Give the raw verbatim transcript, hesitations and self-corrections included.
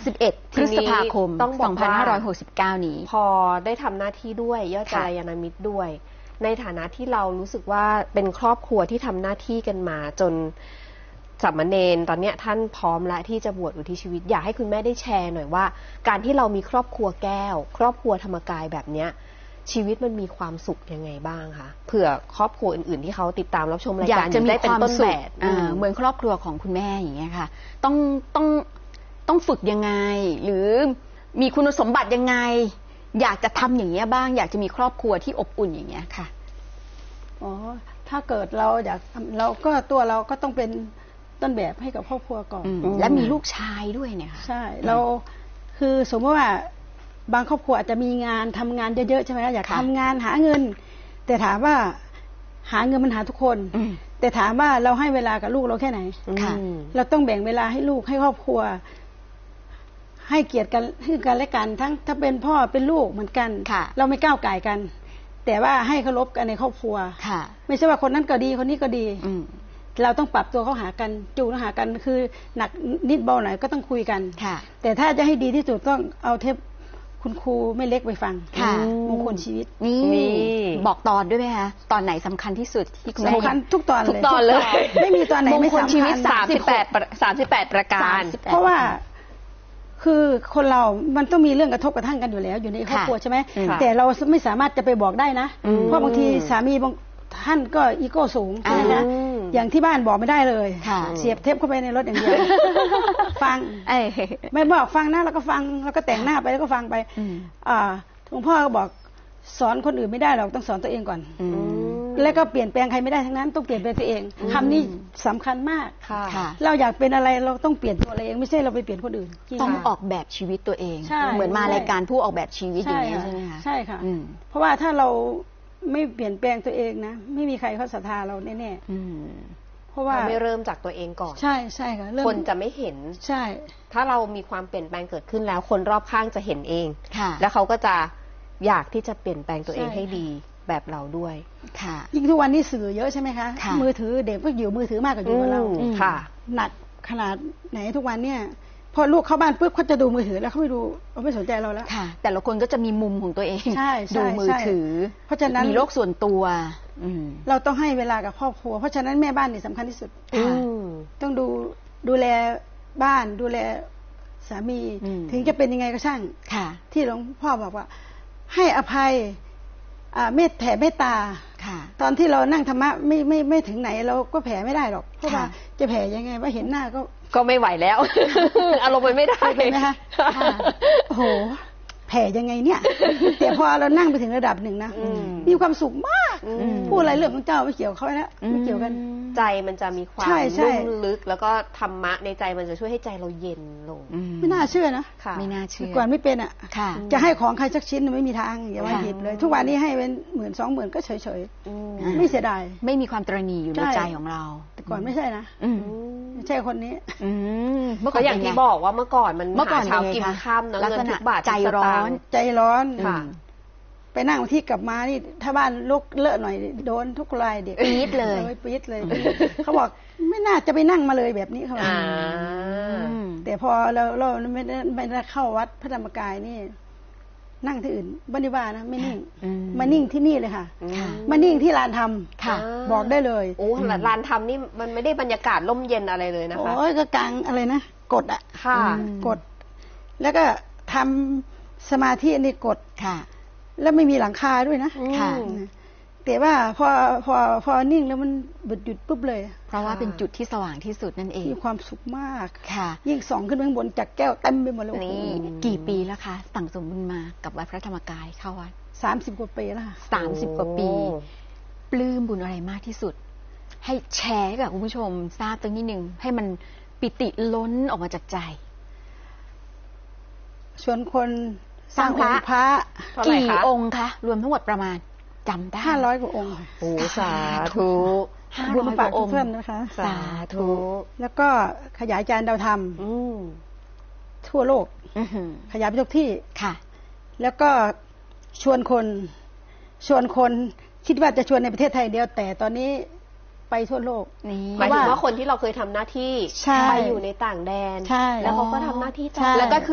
สิบเอ็ดพฤษภาคมสองพันห้าร้อยหกสิบเก้านี้พอได้ทำหน้าที่ด้วยยอดกัลยาณมิตรด้วยในฐานะที่เรารู้สึกว่าเป็นครอบครัวที่ทำหน้าที่กันมาจนสามเณรตอนนี้ท่านพร้อมแล้วที่จะบวชอุทิศชีวิตอยากให้คุณแม่ได้แชร์หน่อยว่าการที่เรามีครอบครัวแก้วครอบครัวธรรมกายแบบเนี้ยชีวิตมันมีความสุขยังไงบ้างคะเผื่อครอบครัวอื่นๆที่เขาติดตามรับชมรายการจะได้เป็นต้นแบบเหมือนครอบครัวของคุณแม่อย่างเงี้ยค่ะต้องต้องต้องฝึกยังไงหรือมีคุณสมบัติยังไงอยากจะทำอย่างเงี้ยบ้างอยากจะมีครอบครัวที่อบอุ่นอย่างเงี้ยค่ะอ๋อถ้าเกิดเราอยากเราก็ตัวเราก็ต้องเป็นต้นแบบให้กับครอบครัวก่อนและมีลูกชายด้วยเนี่ยค่ะใช่เราคือสมมติว่าบางครอบครัวอาจจะมีงานทำงานเยอะๆใช่ไหมอยากทำงานหาเงินแต่ถามว่าหาเงินมันหาทุกคนแต่ถามว่าเราให้เวลากับลูกเราแค่ไหนเราต้องแบ่งเวลาให้ลูกให้ครอบครัวให้เกียรติกันให้กันและกันทั้งถ้าเป็นพ่อเป็นลูกเหมือนกันเราไม่ก้าวไก่กันแต่ว่าให้เคารพกันในครอบครัวไม่ใช่ว่าคนนั้นก็ดีคนนี้ก็ดีเราต้องปรับตัวเข้าหากันจูนหากันคือหนักนิดเบาหน่อยก็ต้องคุยกันแต่ถ้าจะให้ดีที่สุดต้องเอาเทปคุณครูไม่เล็กไปฟังมงคลชีวิตนี่บอกตอนด้วยไหมคะตอนไหนสำคัญที่สุดที่คุณแม่สำคัญทุกตอนเลยทุกตอนเลยไม่มีตอนไหนไม่สำคัญชีวิตสามสิบแปดสามสิบแปดประการเพราะว่าคือคนเรามันต้องมีเรื่องกระทบกระทั่งกันอยู่แล้วอยู่ในครอบครัวใช่ไหมแต่เราไม่สามารถจะไปบอกได้นะเพราะบางทีสามีบางท่านก็อีโก้สูงใช่ไหมคะอย่างที่บ้านบอกไม่ได้เลยเสียบเทปเข้าไปในรถอย่างเดียวฟังไม่บอกฟังนะแล้วก็ฟังแล้วก็แต่งหน้าไปแล้วก็ฟังไปหลวงพ่อก็บอกสอนคนอื่นไม่ได้หรอกต้องสอนตัวเองก่อนแล้วก็เปลี่ยนแปลงใครไม่ได้ทั้งนั้นต้องเปลี่ยนแปลงตัวเองคำนี้สำคัญมากเราอยากเป็นอะไรเราต้องเปลี่ยนตัวเราเองไม่ใช่เราไปเปลี่ยนคนอื่นต้องออกแบบชีวิตตัวเองเหมือนมารายการผู้ออกแบบชีวิตอย่างนี้ใช่ไหมคะใช่ค่ะเพราะว่าถ้าเราไม่เปลี่ยนแปลงตัวเองนะไม่มีใครเขาศรัทธาเราแน่ๆเพราะว่าไม่เริ่มจากตัวเองก่อนใช่ใช่ค่ะคนจะไม่เห็นใช่ถ้าเรามีความเปลี่ยนแปลงเกิดขึ้นแล้วคนรอบข้างจะเห็นเองแล้วเขาก็จะอยากที่จะเปลี่ยนแปลงตัวเองให้ดีแบบเราด้วยค่ะยิ่งทุกวันนี้สื่อเยอะใช่ไหมคะมือถือเด็กก็อยู่มือถือมากกว่าอยู่กับเราค่ะหนักขนาดไหนทุกวันเนี่ยพอลูกเข้าบ้านปุ๊บเขาจะดูมือถือแล้วเขาไม่ดูเขาไม่สนใจเราแล้วค่ะแต่ละคนก็จะมีมุมของตัวเองดูมือถือเพราะฉะนั้นมีโลกส่วนตัวเราต้องให้เวลากับครอบครัวเพราะฉะนั้นแม่บ้านนี่สำคัญที่สุดต้องดูดูแลบ้านดูแลสามีถึงจะเป็นยังไงก็ช่างที่หลวงพ่อบอกว่าให้อภัยเมตแผ่เมตตาตอนที่เรานั่งธรรมะไม่ไม่ไม่ถึงไหนเราก็แผ่ไม่ได้หรอกเพราะว่าจะแผ่ยังไงว่าเห็นหน้าก็ก็ไม่ไหวแล้วอารมณ์มันไม่ได้เลยนะคะโอ้โหแผ่ยังไงเนี่ยแต่พอเรานั่งไปถึงระดับหนึ่งนะมีความสุขมากพูดอะไรเรื่องของเจ้าไม่เกี่ยวเขาแล้วไม่เกี่ยวกันใจมันจะมีความลุ่มลึกแล้วก็ธรรมะในใจมันจะช่วยให้ใจเราเย็นลงไม่น่าเชื่อนะไม่น่าเชื่อก่อนไม่เป็นอ่ะจะให้ของใครสักชิ้นไม่มีทางอย่าว่าหยิบเลยทุกวันนี้ให้เป็นหมื่นสองหมื่นก็เฉยๆไม่เสียดายไม่มีความตระหนี่อยู่ในใจของเราแต่ก่อนไม่ใช่นะไม่ใช่คนนี้เมื่อก่อนอย่างที่บอกว่าเมื่อก่อนมันหาเช้ากินค่ำเงินทุกบาทใจร้อนใจร้อนค่ะไปนั่งที่กลับมานี่ถ้าบ้านลุกเลอะหน่อยโดนทุกรายเด็กปี๊ดเลยปี๊ดเลยเขาบอกไม่น่าจะไปนั่งมาเลยแบบนี้เขาบอกแต่พอเราเราไม่ได้ไม่ได้เข้าวัดพระธรรมกายนี่นั่งที่อื่นบ้านที่บ้านนะไม่นิ่งมานิ่งที่นี่เลยค่ะมานิ่งที่ลานธรรมบอกได้เลยโอ้ลานธรรมนี่มันไม่ได้บรรยากาศร่มเย็นอะไรเลยนะคะโอ้ยก็กลางอะไรนะกดอ่ะค่ะกดแล้วก็ทำสมาธิในกดค่ะแล้วไม่มีหลังคาด้วยนะค่ะแต่ว่าพอพอพอนิ่งแล้วมันหยุดหยุดปุ๊บเลยเพราะว่าเป็นจุดที่สว่างที่สุดนั่นเองมีความสุขมากค่ะยิ่งส่องขึ้นข้างบนจากแก้วเต็มไปหมดเลยนี่กี่ปีแล้วคะสั่งสมบุญมากับวัดพระธรรมกายเข้าวัดสามสิบกว่าปีแล้วสามสิบกว่าปีปลื้มบุญอะไรมากที่สุดให้แชร์ให้กับคุณผู้ชมทราบตรงนี้หนึ่งให้มันปิติล้นออกมาจากใจชวนคนสร้างพระพระกี่องค์คะรวมทั้งหมดประมาณจำได้ห้าร้อยกว่าองค์โอ้สาธุบุญฝากเพื่อนนะคะสาธุแล้วก็ขยายจานดาวธรรมทั่วโลกขยายไปทุกที่ค่ะแล้วก็ชวนคนชวนคนคิดว่าจะชวนในประเทศไทยเดียวแต่ตอนนี้ไปทั่วโลกหมายถึงว่าคนที่เราเคยทำหน้าที่ไปอยู่ในต่างแดนแล้วเขาก็ทำหน้าที่แล้วก็